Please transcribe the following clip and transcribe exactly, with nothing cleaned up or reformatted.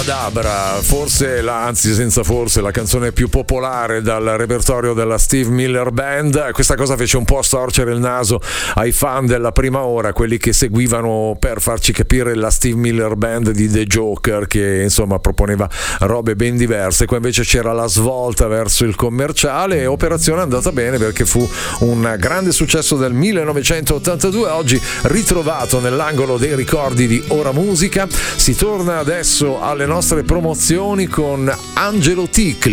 Abracadabra, forse la, anzi senza forse, la canzone più popolare dal repertorio della Steve Miller Band. Questa cosa fece un po' storcere il naso ai fan della prima ora, quelli che seguivano per farci capire la Steve Miller Band di The Joker, che insomma proponeva robe ben diverse. Qua invece c'era la svolta verso il commerciale e operazione è andata bene perché fu un grande successo del millenovecentottantadue, oggi ritrovato nell'angolo dei ricordi di Ora Musica. Si torna adesso alle nostre promozioni con Angelo Ticli.